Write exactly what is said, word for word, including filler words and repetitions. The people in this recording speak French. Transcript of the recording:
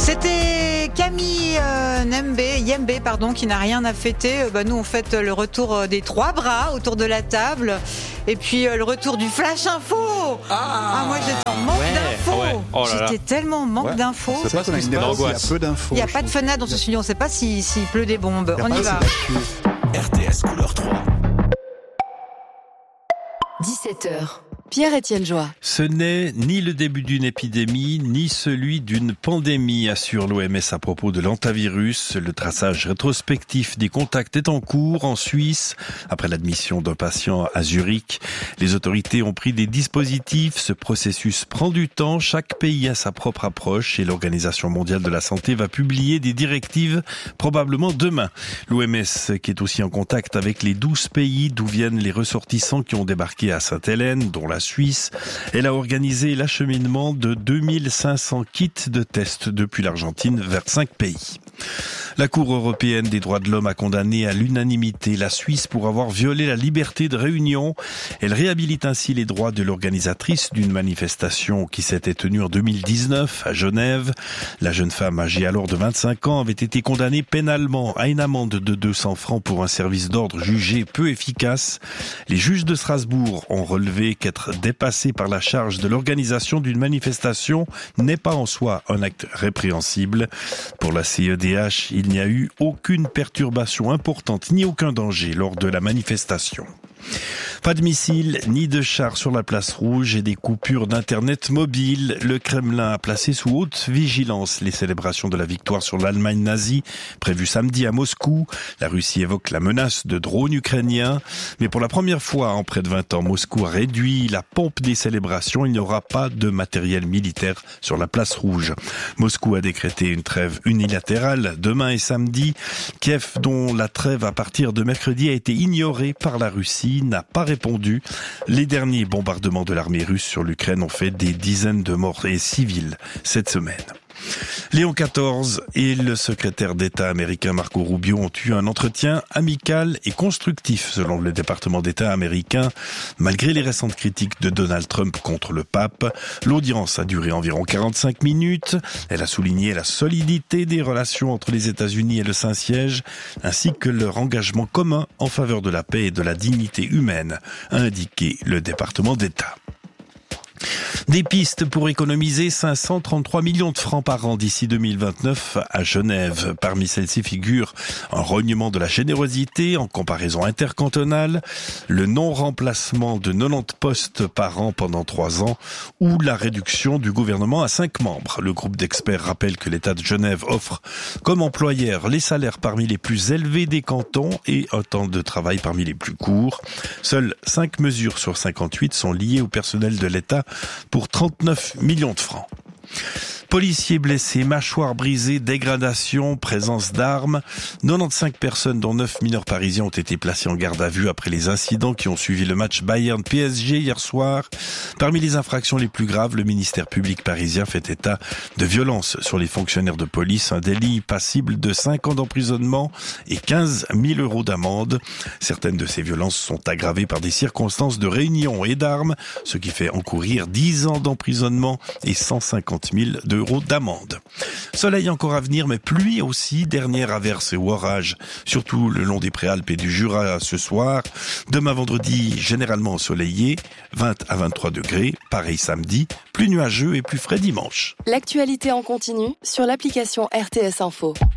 C'était Camille euh, Nembe, Yembe, pardon, qui n'a rien à fêter. Euh, bah, nous, on fête le retour des trois bras autour de la table. Et puis euh, le retour du Flash Info. Ah, ah moi, j'étais en manque ouais, d'infos. Ouais. Oh j'étais tellement en manque ouais. d'infos. C'est pas qu'on a une angoisse. Il y a peu d'infos. Il n'y a pas de fenêtre dans ce studio. On ne sait pas s'il, s'il pleut des bombes. On y va. R T S couleur trois. dix-sept heures. Pierre-Étienne Joie. Ce n'est ni le début d'une épidémie, ni celui d'une pandémie, assure l'O M S à propos de l'hantavirus. Le traçage rétrospectif des contacts est en cours en Suisse. Après l'admission d'un patient à Zurich, les autorités ont pris des dispositifs. Ce processus prend du temps. Chaque pays a sa propre approche et l'Organisation mondiale de la santé va publier des directives probablement demain. L'O M S qui est aussi en contact avec les douze pays d'où viennent les ressortissants qui ont débarqué à Sainte-Hélène, dont la Suisse. Elle a organisé l'acheminement de deux mille cinq cents kits de tests depuis l'Argentine vers cinq pays. La Cour européenne des droits de l'homme a condamné à l'unanimité la Suisse pour avoir violé la liberté de réunion. Elle réhabilite ainsi les droits de l'organisatrice d'une manifestation qui s'était tenue en deux mille dix-neuf à Genève. La jeune femme âgée alors de vingt-cinq ans avait été condamnée pénalement à une amende de deux cents francs pour un service d'ordre jugé peu efficace. Les juges de Strasbourg ont relevé qu'être dépassé par la charge de l'organisation d'une manifestation n'est pas en soi un acte répréhensible. Pour la C E D H, il n'y a eu aucune perturbation importante ni aucun danger lors de la manifestation. Pas de missiles ni de chars sur la place rouge et des coupures d'internet mobile. Le Kremlin a placé sous haute vigilance les célébrations de la victoire sur l'Allemagne nazie prévues samedi à Moscou. La Russie évoque la menace de drones ukrainiens. Mais pour la première fois en près de vingt ans, Moscou a réduit la pompe des célébrations. Il n'y aura pas de matériel militaire sur la place rouge. Moscou a décrété une trêve unilatérale demain et samedi. Kiev, dont la trêve à partir de mercredi a été ignorée par la Russie, n'a pas répondu. Les derniers bombardements de l'armée russe sur l'Ukraine ont fait des dizaines de morts et civils cette semaine. Léon quatorze et le secrétaire d'État américain Marco Rubio ont eu un entretien amical et constructif selon le département d'État américain. Malgré les récentes critiques de Donald Trump contre le pape, l'audience a duré environ quarante-cinq minutes. Elle a souligné la solidité des relations entre les États-Unis et le Saint-Siège, ainsi que leur engagement commun en faveur de la paix et de la dignité humaine, a indiqué le département d'État. Des pistes pour économiser cinq cent trente-trois millions de francs par an d'ici deux mille vingt-neuf à Genève. Parmi celles-ci figure un rognement de la générosité en comparaison intercantonale, le non-remplacement de quatre-vingt-dix postes par an pendant trois ans ou la réduction du gouvernement à cinq membres. Le groupe d'experts rappelle que l'État de Genève offre comme employeur les salaires parmi les plus élevés des cantons et un temps de travail parmi les plus courts. Seules cinq mesures sur cinquante-huit sont liées au personnel de l'État pour trente-neuf millions de francs. Policiers blessés, mâchoires brisées, dégradation, présence d'armes. quatre-vingt-quinze personnes, dont neuf mineurs parisiens, ont été placées en garde à vue après les incidents qui ont suivi le match Bayern-P S G hier soir. Parmi les infractions les plus graves, le ministère public parisien fait état de violences sur les fonctionnaires de police, un délit passible de cinq ans d'emprisonnement et quinze mille euros d'amende. Certaines de ces violences sont aggravées par des circonstances de réunion et d'armes, ce qui fait encourir dix ans d'emprisonnement et cent cinquante mille d'euros d'amende. Soleil encore à venir, mais pluie aussi. Dernière averse ou orage, surtout le long des Préalpes et du Jura ce soir. Demain vendredi, généralement ensoleillé, vingt à vingt-trois degrés. Pareil samedi, plus nuageux et plus frais dimanche. L'actualité en continu sur l'application R T S Info.